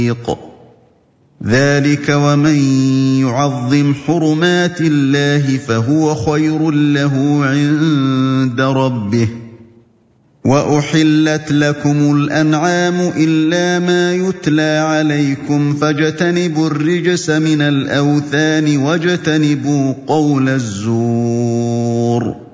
ذلك ومن يعظم حرمات الله فهو خير له عند ربه. وأحلت لكم الأنعام إلا ما يتلى عليكم فاجتنبوا الرجس من الأوثان واجتنبوا قول الزور